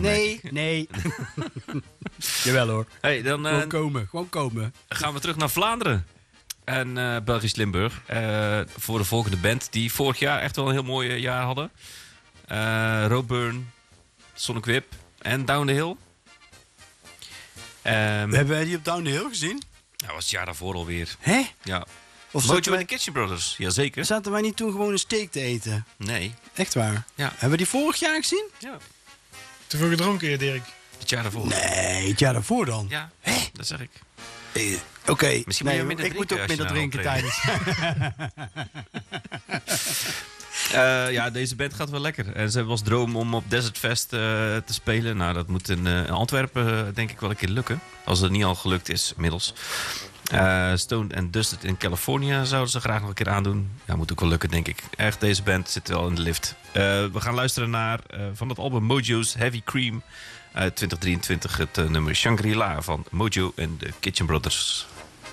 Nee. Jawel hoor. Hey, dan Gewoon komen. gaan we terug naar Vlaanderen. En Belgisch Limburg. Voor de volgende band die vorig jaar echt wel een heel mooi jaar hadden. Roadburn, Sonic Whip en Down the Hill. Hebben wij die op Down the Hill gezien? Dat was het jaar daarvoor alweer. Hè? Ja. Of Mojo en de Kitchen Brothers, jazeker. zaten wij niet toen gewoon een steak te eten? Nee. Echt waar? Ja. Hebben we die vorig jaar gezien? Ja. Te veel gedronken, Dirk. Het jaar daarvoor. Nee, het jaar daarvoor dan. Ja, dat zeg ik. Oké. Misschien moet je minder ik moet drinken ook als je minder naar drinken optreden. Ja, deze band gaat wel lekker. En ze hebben als droom om op Desert Fest te spelen. Nou, dat moet in Antwerpen denk ik wel een keer lukken. Als het niet al gelukt is inmiddels. Stoned and Dusted in California zouden ze graag nog een keer aandoen. Ja, moet ook wel lukken, denk ik. Echt, deze band zit wel in de lift. We gaan luisteren naar van het album Mojo's Heavy Cream uit 2023. Het nummer Shangri-La van Mojo en de Kitchen Brothers.